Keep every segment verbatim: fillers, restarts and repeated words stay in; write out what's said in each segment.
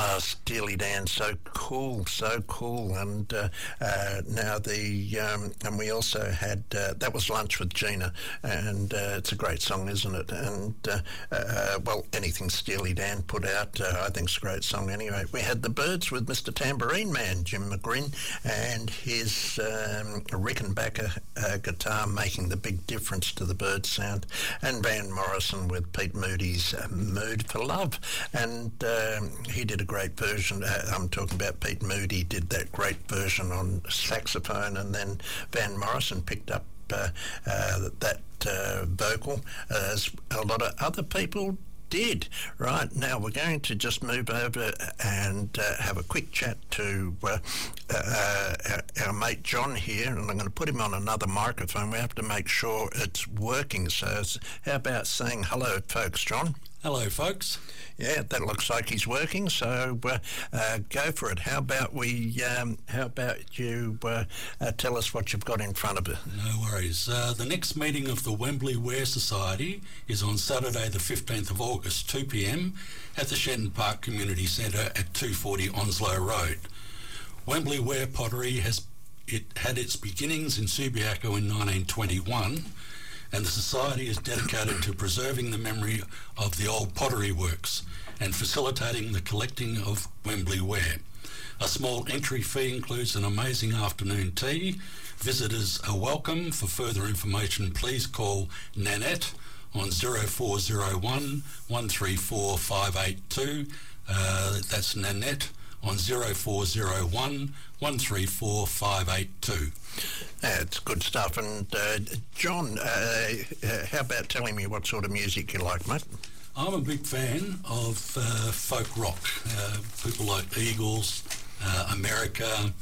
Ah, Steely Dan, so cool, so cool. And uh, uh, now the, um, and we also had, uh, that was Lunch with Gina, and uh, it's a great song, isn't it? And, uh, uh, well, anything Steely Dan put out, uh, I think it's a great song anyway. We had The Byrds with Mister Tambourine Man, Jim McGrin, and his um, Rickenbacker uh, guitar making the big difference to the Byrds sound, and Van Morrison with Pete Moody's uh, Mood for Love. And um, he did a great version. Uh, I'm talking about Pete Moody did that great version on saxophone, and then Van Morrison picked up uh, uh, that uh, vocal, as a lot of other people did. Right, now we're going to just move over and uh, have a quick chat to uh, uh, our, our mate John here, and I'm going to put him on another microphone. We have to make sure it's working, so how about saying hello, folks, John? Hello, folks. Yeah, that looks like he's working, so uh, uh, go for it. How about we? Um, how about you uh, uh, tell us what you've got in front of you? No worries. Uh, the next meeting of the Wembley Ware Society is on Saturday the fifteenth of August, two p m at the Shenton Park Community Centre at two forty Onslow Road. Wembley Ware Pottery has it had its beginnings in Subiaco in nineteen twenty-one, and the Society is dedicated to preserving the memory of the old pottery works and facilitating the collecting of Wembley ware. A small entry fee includes an amazing afternoon tea. Visitors are welcome. For further information, please call Nanette on zero four zero one, one three four, five eight two. Uh, that's Nanette on zero four zero one, one three four, five eight two. That's good stuff. And uh, John, uh, uh, how about telling me what sort of music you like, mate? I'm a big fan of uh, folk rock, uh, people like Eagles, uh, America,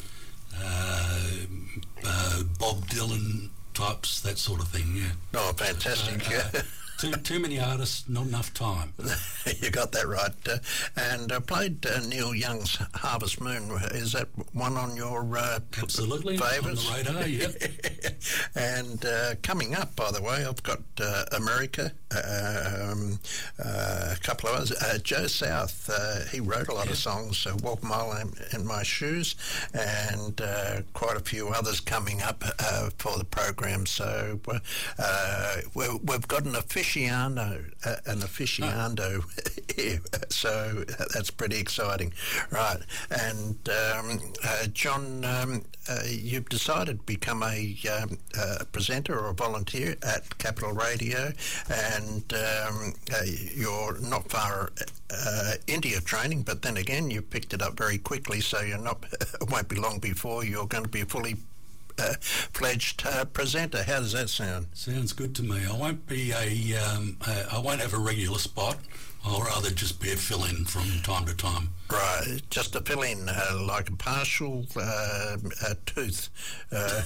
uh, uh, Bob Dylan types, that sort of thing, yeah. Oh, fantastic, uh, yeah. Uh, Too, too many artists, not enough time. You got that right. Uh, and I played uh, Neil Young's Harvest Moon. Is that one on your uh, Absolutely, favourites? On the radar, yeah. And uh, coming up, by the way, I've got uh, America, um, uh, a couple of others. Uh, Joe South, uh, he wrote a lot yeah. of songs, uh, Walk a Mile in, in My Shoes, and uh, quite a few others coming up uh, for the program. So uh, we're, we've got an official aficionado, uh, an aficionado here, so that's pretty exciting, right? And um, uh, John, um, uh, you've decided to become a, um, a presenter or a volunteer at Capital Radio, and um, uh, you're not far uh, into your training, but then again, you picked it up very quickly, so you're not. It won't be long before you're going to be fully Uh, fledged uh, presenter. How does that sound? Sounds good to me. I won't be a, um, uh, I won't have a regular spot. I'll rather just be a fill-in from time to time. Right, just a fill-in, uh, like a partial uh, uh, tooth. Uh,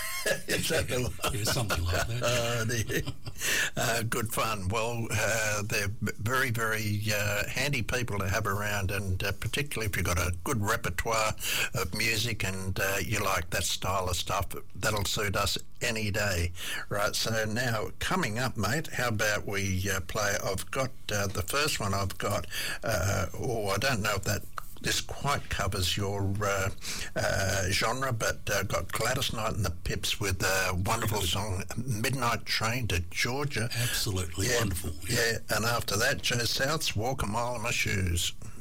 is that the yeah, something like that. Uh, the, uh, good fun. Well, uh, they're very, very uh, handy people to have around, and uh, particularly if you've got a good repertoire of music and uh, you like that style of stuff, that'll suit us any day. Right, so now coming up, mate, how about we uh, play, I've got uh, the first one I've got, uh, oh, I don't know if that this quite covers your uh, uh, genre, but uh, got Gladys Knight and the Pips with a wonderful song, Midnight Train to Georgia. Absolutely yeah, wonderful. Yeah. yeah, and after that, Joe South's Walk a Mile in My Shoes.